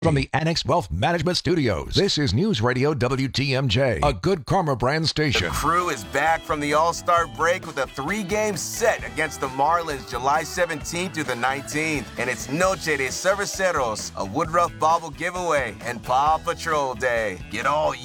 From the Annex Wealth Management Studios, this is News Radio WTMJ, a Good Karma brand The station. Crew is back from the All-Star break with a 3-game set against the Marlins July 17th through the 19th. And it's Noche de Cerveceros, a Woodruff Bobble giveaway, and Paw Patrol Day. Get all